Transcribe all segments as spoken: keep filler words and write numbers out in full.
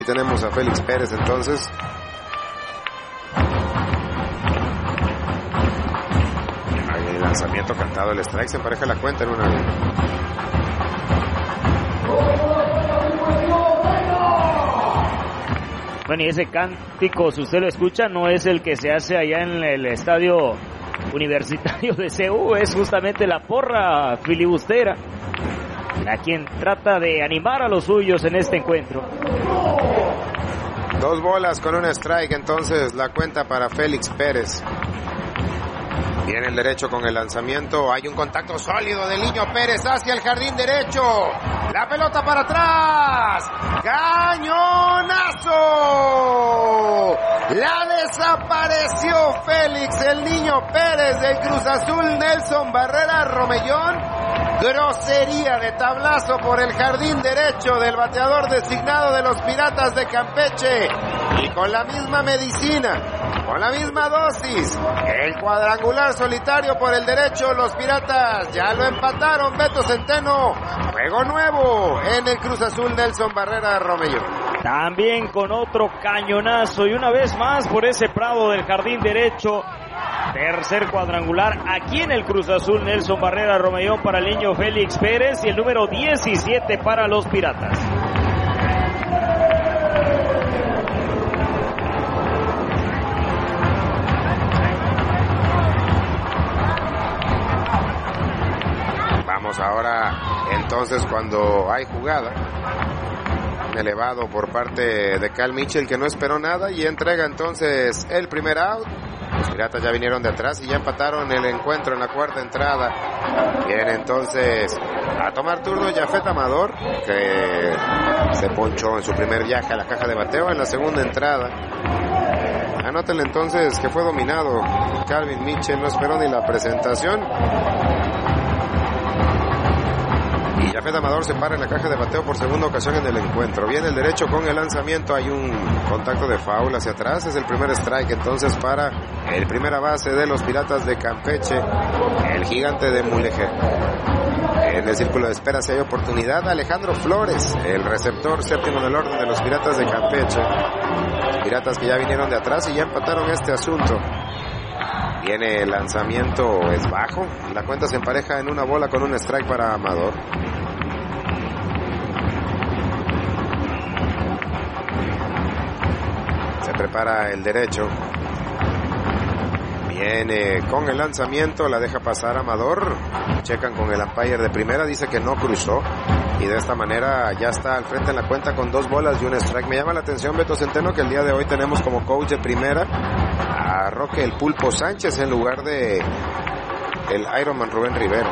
Tenemos a Félix Pérez entonces. Ahí el lanzamiento cantado, el strike, se empareja la cuenta en una vez. Bueno, y ese cántico, si usted lo escucha, no es el que se hace allá en el estadio universitario de C U, es justamente la porra filibustera, a quien trata de animar a los suyos en este encuentro. Dos bolas con un strike, entonces la cuenta para Félix Pérez. Viene el derecho con el lanzamiento, hay un contacto sólido de Liño Pérez hacia el jardín derecho. La pelota para atrás. ¡Cañonazo! La desapareció Félix, el Niño Pérez del Cruz Azul, Nelson Barrera Romellón. Grosería de tablazo por el jardín derecho del bateador designado de los Piratas de Campeche. Y con la misma medicina, con la misma dosis, el cuadrangular solitario por el derecho, los Piratas ya lo empataron. Beto Centeno, juego nuevo en el Cruz Azul, Nelson Barrera Romellón. También con otro cañonazo y una vez más por ese prado del jardín derecho. Tercer cuadrangular aquí en el Cruz Azul, Nelson Barrera Romellón para el niño Félix Pérez y el número diecisiete para los Piratas. Vamos ahora entonces cuando hay jugada. Elevado por parte de Cal Mitchell, que no esperó nada y entrega entonces el primer out. Los Piratas ya vinieron de atrás y ya empataron el encuentro en la cuarta entrada. Viene entonces a tomar turno Jafet Amador, que se ponchó en su primer viaje a la caja de bateo en la segunda entrada. Anótenle entonces que fue dominado. Calvin Mitchell no esperó ni la presentación. Y Jafet Amador se para en la caja de bateo por segunda ocasión en el encuentro. Viene el derecho con el lanzamiento. Hay un contacto de foul hacia atrás. Es el primer strike entonces para el primera base de los Piratas de Campeche, el gigante de Mulegé. En el círculo de espera si hay oportunidad, Alejandro Flores, el receptor séptimo del orden de los Piratas de Campeche. Piratas que ya vinieron de atrás y ya empataron este asunto. Viene el lanzamiento, es bajo. La cuenta se empareja en una bola con un strike para Amador. Se prepara el derecho. Viene con el lanzamiento, la deja pasar Amador. Checan con el umpire de primera, dice que no cruzó. Y de esta manera ya está al frente en la cuenta con dos bolas y un strike. Me llama la atención, Beto Centeno, que el día de hoy tenemos como coach de primera a Roque el Pulpo Sánchez en lugar de el Ironman Rubén Rivero.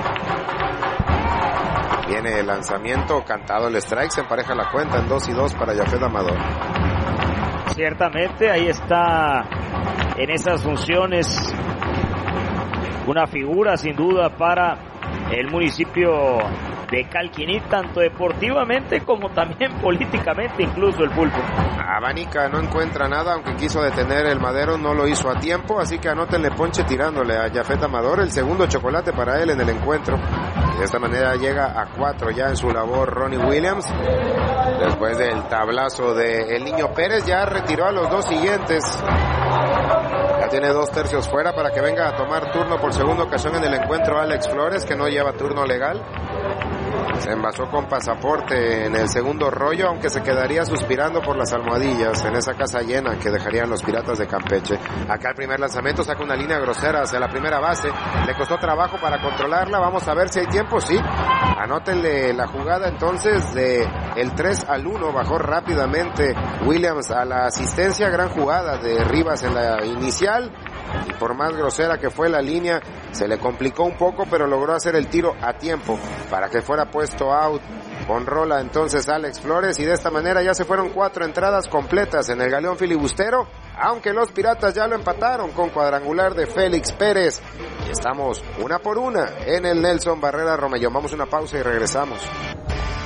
Viene el lanzamiento, cantado el strike, se empareja la cuenta en dos y dos para Jafet Amador. Ciertamente, ahí está en esas funciones una figura sin duda para el municipio de Calquiní, tanto deportivamente como también políticamente, incluso el Pulpo. Abanica no encuentra nada, aunque quiso detener el Madero, no lo hizo a tiempo, así que anótenle ponche tirándole a Jafet Amador, el segundo chocolate para él en el encuentro. Y de esta manera llega a cuatro ya en su labor Ronnie Williams. Después del tablazo de el Niño Pérez, ya retiró a los dos siguientes. Ya tiene dos tercios fuera para que venga a tomar turno por segunda ocasión en el encuentro Alex Flores, que no lleva turno legal. Se envasó con pasaporte en el segundo rollo, aunque se quedaría suspirando por las almohadillas en esa casa llena que dejarían los Piratas de Campeche. Acá el primer lanzamiento saca una línea grosera hacia la primera base. Le costó trabajo para controlarla. Vamos a ver si hay tiempo. Sí. Anótenle la jugada entonces de el tres al uno. Bajó rápidamente Williams a la asistencia. Gran jugada de Rivas en la inicial. Y por más grosera que fue la línea, se le complicó un poco, pero logró hacer el tiro a tiempo para que fuera puesto out. Con rola entonces Alex Flores, y de esta manera ya se fueron cuatro entradas completas en el Galeón Filibustero, aunque los Piratas ya lo empataron con cuadrangular de Félix Pérez. Y estamos una por una en el Nelson Barrera Romellón. Vamos a una pausa y regresamos.